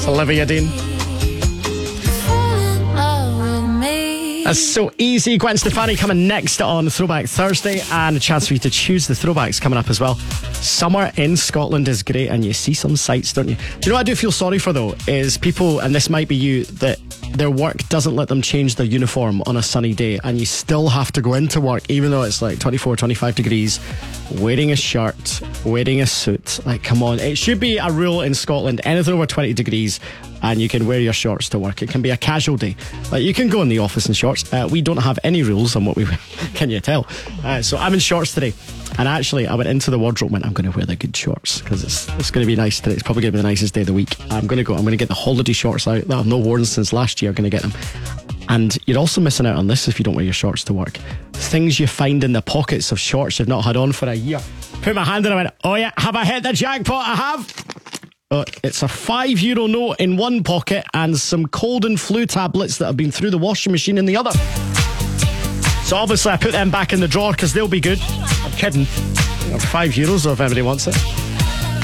It's Olivia Dean. That's so easy. Gwen Stefani coming next on Throwback Thursday, and a chance for you to choose the throwbacks coming up as well. Summer in Scotland is great, and you see some sights, don't you? Do you know what I do feel sorry for, though? Is people, and this might be you, that their work doesn't let them change their uniform on a sunny day, and you still have to go into work, even though it's like 24, 25 degrees, wearing a shirt, wearing a suit. Like, come on. It should be a rule in Scotland. Anything over 20 degrees, and you can wear your shorts to work. It can be a casual day. Like, you can go in the office in shorts. We don't have any rules on what we wear. Can you tell? So I'm in shorts today. And actually, I went into the wardrobe and went, I'm going to wear the good shorts because it's going to be nice today. It's probably going to be the nicest day of the week. I'm going to get the holiday shorts out that I've not worn since last year. I'm going to get them. And you're also missing out on this if you don't wear your shorts to work. Things you find in the pockets of shorts you've not had on for a year. Put my hand in and I went, oh yeah, have I hit the jackpot? I have. It's a €5 note in one pocket and some cold and flu tablets that have been through the washing machine in the other. So obviously I put them back in the drawer because they'll be good. I'm kidding. €5 if anybody wants it.